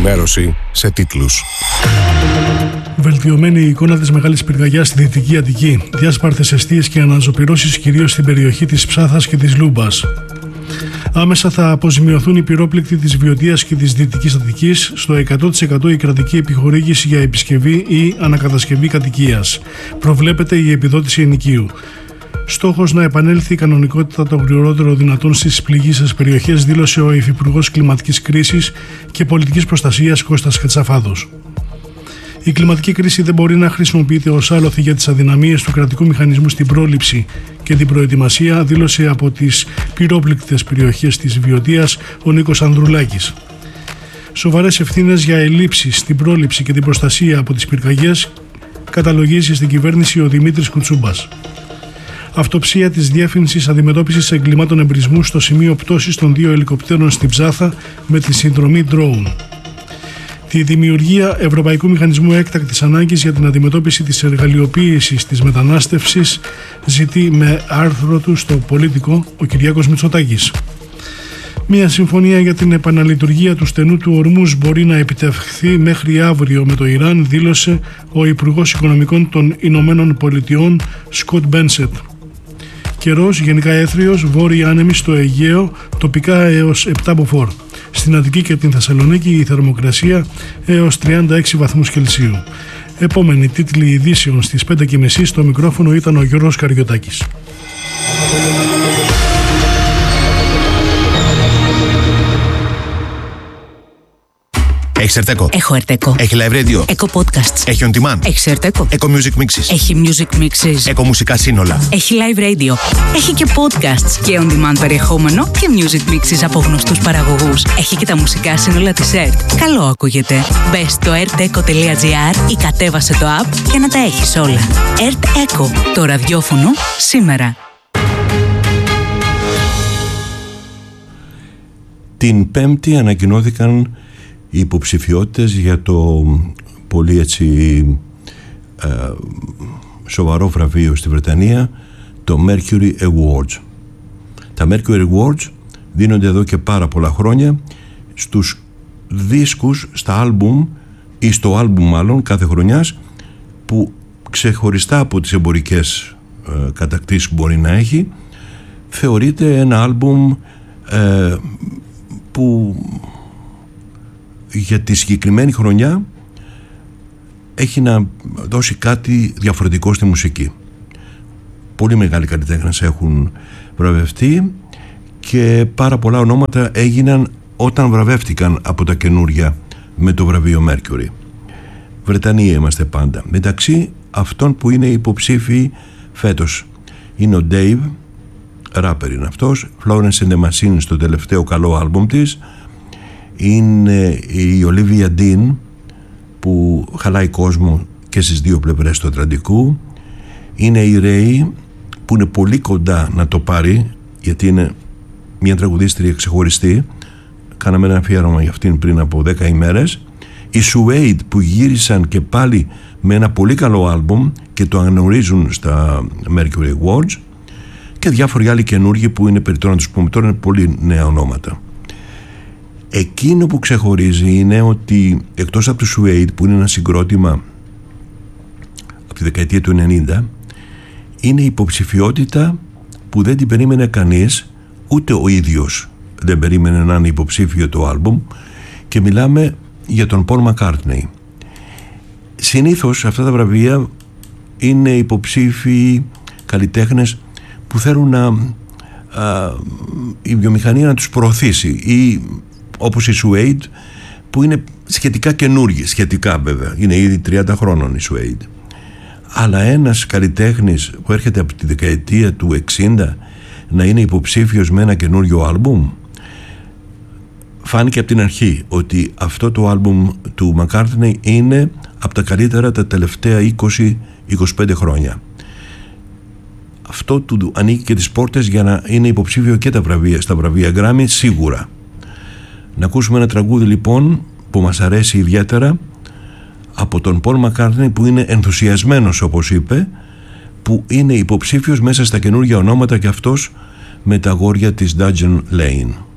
Ενημέρωση σε τίτλους. Βελτιωμένη η εικόνα της μεγάλης πυρκαγιάς στη Δυτική Αττική. Διάσπαρτες εστίες και αναζωπυρώσεις κυρίως στην περιοχή της Ψάθας και της Λούμπας. Άμεσα θα αποζημιωθούν οι πυρόπληκτοι της Βιωτίας και της Δυτικής Αττικής, στο 100% η κρατική επιχορήγηση για επισκευή ή ανακατασκευή κατοικίας. Προβλέπεται η επιδότηση ενοικίου. Στόχος να επανέλθει η κανονικότητα το γρηγορότερο δυνατόν στις πληγείσες περιοχές, δήλωσε ο Υφυπουργός Κλιματικής Κρίσης και Πολιτικής Προστασίας Κώστας Κατσαφάδος. Η κλιματική κρίση δεν μπορεί να χρησιμοποιείται ως άλοθη για τις αδυναμίες του κρατικού μηχανισμού στην πρόληψη και την προετοιμασία, δήλωσε από τις πυρόπληκτες περιοχές της Βιωτίας ο Νίκος Ανδρουλάκης. Σοβαρές ευθύνες για ελλείψεις στην πρόληψη και την προστασία από τις πυρκαγιές καταλογίζει στην κυβέρνηση ο Δημήτρης Κουτσούμπας. Αυτοψία της Διεύθυνσης Αντιμετώπισης Εγκλημάτων Εμπρισμού στο σημείο πτώσης των 2 ελικοπτέρων στην Ψάθα με τη συνδρομή drone. Τη δημιουργία Ευρωπαϊκού Μηχανισμού Έκτακτης Ανάγκης για την αντιμετώπιση της εργαλειοποίησης της μετανάστευσης ζητεί με άρθρο του στο Πολίτικο ο Κυριάκος Μητσοτάκης. Μια συμφωνία για την επαναλειτουργία του στενού του Ορμούζ μπορεί να επιτευχθεί μέχρι αύριο με το Ιράν, δήλωσε ο Υπουργός Οικονομικών των Ηνωμένων Πολιτειών Σκοτ Μπένσετ. Καιρός γενικά έθριος, βόρειοι άνεμοι στο Αιγαίο, τοπικά έως 7 μποφόρ. Στην Αττική και την Θεσσαλονίκη η θερμοκρασία έως 36 βαθμούς Κελσίου. Επόμενη τίτλοι ειδήσεων στις 5:30 στο μικρόφωνο ήταν ο Γιώργος Καριωτάκης. Έχεις Ερτέκο? Έχω Ερτέκο. Έχει live radio? Έχω podcasts. Έχει on demand? Έχεις Ερτέκο? Έχω music mixes? Έχει music mixes. Έχω μουσικά σύνολα? Έχει live radio. Έχει και podcasts και on demand περιεχόμενο και music mixes από γνωστούς παραγωγούς. Έχει και τα μουσικά σύνολα της ΕΡΤ. Καλό ακούγεται. Μπες στο erteco.gr ή κατέβασε το app για να τα έχεις όλα. ΕΡΤ Eco, το ραδιόφωνο σήμερα. Την Πέμπτη ανακοινώθηκαν οι υποψηφιότητες για το πολύ σοβαρό βραβείο στη Βρετανία, το Mercury Awards. Τα Mercury Awards δίνονται εδώ και πάρα πολλά χρόνια στους δίσκους, στα άλμπουμ ή στο άλμπουμ μάλλον κάθε χρονιάς, που ξεχωριστά από τις εμπορικές κατακτήσεις που μπορεί να έχει, θεωρείται ένα άλμπουμ που για τη συγκεκριμένη χρονιά έχει να δώσει κάτι διαφορετικό στη μουσική. Πολύ μεγάλοι καλλιτέχνες έχουν βραβευτεί και πάρα πολλά ονόματα έγιναν όταν βραβεύτηκαν από τα καινούρια με το βραβείο Mercury. Βρετανοί είμαστε πάντα. Μεταξύ αυτών που είναι υποψήφιοι φέτος είναι ο Dave, ράπερ είναι αυτός, Florence and the Machine στο τελευταίο καλό άλμπουμ της, είναι η Olivia Dean που χαλάει κόσμο και στις δύο πλευρές του Ατλαντικού, είναι η Ray που είναι πολύ κοντά να το πάρει γιατί είναι μια τραγουδίστρια ξεχωριστή, κάναμε ένα αφιέρωμα για αυτήν πριν από 10 ημέρες, οι Suede που γύρισαν και πάλι με ένα πολύ καλό άλμπουμ και το αναγνωρίζουν στα Mercury Awards, και διάφοροι άλλοι καινούργοι που είναι περιττό να τους πούμε τώρα, είναι πολύ νέα ονόματα. Εκείνο που ξεχωρίζει είναι ότι εκτός από το Suede που είναι ένα συγκρότημα από τη δεκαετία του 90, είναι η υποψηφιότητα που δεν την περίμενε κανείς, ούτε ο ίδιος δεν περίμενε να είναι υποψήφιο το άλμπουμ, και μιλάμε για τον Paul McCartney. Συνήθως αυτά τα βραβεία είναι υποψήφιοι καλλιτέχνες που θέλουν η βιομηχανία να τους προωθήσει, ή όπως η Suede που είναι σχετικά καινούργιοι, σχετικά βέβαια, είναι ήδη 30 χρόνων η Suede. Αλλά ένας καλλιτέχνης που έρχεται από τη δεκαετία του 60 να είναι υποψήφιος με ένα καινούριο άλμπουμ, φάνηκε από την αρχή ότι αυτό το άλμπουμ του McCartney είναι από τα καλύτερα τα τελευταία 20-25 χρόνια. Αυτό του ανοίγει και τις πόρτες για να είναι υποψήφιο και στα βραβεία Grammy σίγουρα. Να ακούσουμε ένα τραγούδι λοιπόν που μας αρέσει ιδιαίτερα από τον Paul McCartney, που είναι ενθουσιασμένος όπως είπε, που είναι υποψήφιος μέσα στα καινούργια ονόματα και αυτός με τα αγόρια της Diane Lane.